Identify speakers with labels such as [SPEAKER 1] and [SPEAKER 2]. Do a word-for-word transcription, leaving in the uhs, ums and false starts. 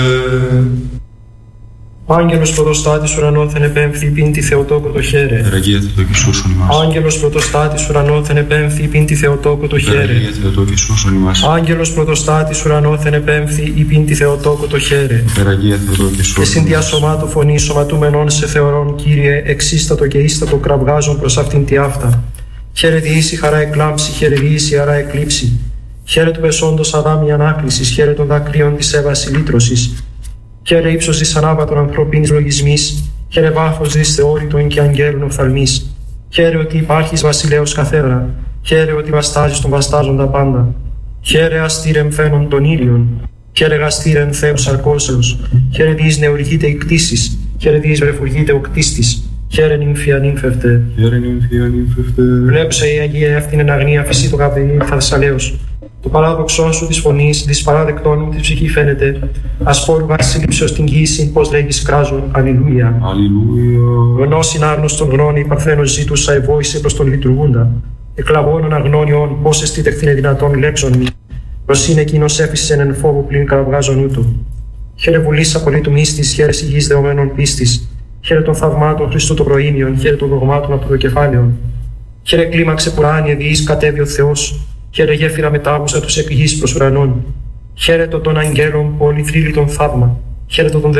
[SPEAKER 1] Ο άγγελος πρωτοστάτης ουρανόθεν επέμφθη πίν τη Θεοτόκο το χαίρε.
[SPEAKER 2] Περαγία Θεοτόκη σώσον ημάς.
[SPEAKER 1] Άγγελος πρωτοστάτης ουρανόθεν επέμφθη πίν τη Θεοτόκο το χαίρε.
[SPEAKER 2] Περαγία Θεοτόκη σώσον ημάς.
[SPEAKER 1] Άγγελος πρωτοστάτης ουρανόθεν επέμφθη πίν τη Θεοτόκο το χαίρε.
[SPEAKER 2] Περαγία Θεοτόκη σώσον ημάς.
[SPEAKER 1] Και συν διασωμάτου φωνή σωματούμενων σε θεωρών, Κύριε, εξίστατο και ίστατο κραυγάζουν προς αυτήν τη αυτά. Χαίρε διήσει χαρά εκλάμψη, χαίρε διήσει χαρά εκλείψη. Χαίρε του πεσόντος αδάμι ανάκλησης, χαίρε των δακρύων της έβαση λύτρωσης. Χαίρε ύψος της ανάβατων ανθρωπίνης λογισμής, χαίρε βάθος της θεώρητων και αγγέλων οφθαλμής. Χαίρε ότι υπάρχεις βασιλέος καθέρα, χαίρε ότι βαστάζεις τον βαστάζοντα πάντα. Χαίρε αστήρεμ φαίνον των ήλιων, χαίρε γαστήρεμ Θεός αρκώσεως, χαίρε διείς νεουργείται η κτήσης, χαίρε διείς βρεφουργείται ο κτίστης. Χαίρε νύμφια νύμφευτε.
[SPEAKER 2] Χαίρε νύμφια νύμφευτε.
[SPEAKER 1] Βλέψε η Αγία αυτήν εν αγνία φυσί το Γαβριήλ Θασσαλέως. Το παράδοξό σου της φωνής, της παράδεκτών μου της ψυχή φαίνεται. Ασπόρου βασίλειψεως την γύση, πως λέγεις κράζουν. Αλληλούια.
[SPEAKER 2] Αλληλούια.
[SPEAKER 1] Γνώσιν άγνωστον γνώνη, παρθένος ζήτουσα ευόησε προς τον λειτουργούντα. Εκλαβώνων αγνώνιον, πώς εστίτεχθηνε δυνατόν λέξον μη. Προς είναι εκείνος έφυσεν εν φόβου πλην καραβγάζον ούτου. Χαίρε βουλής απολύτου μίστης, χαίρε υγιής δεωμένων πίστης. Χαίρε των θαυμάτων Χριστού των προήμιων, χαίρε των δογμάτων από το κεφάλαιον. Χαίρε κλίμαξε πουράνιε διείς κατέβει ο Θεός. Χαίρε γέφυρα μετάβουσα τους εκ γης προς ουρανών. Χαίρετο των αγγέλων πολυθρύλιτων θαύμα. Χαίρετο των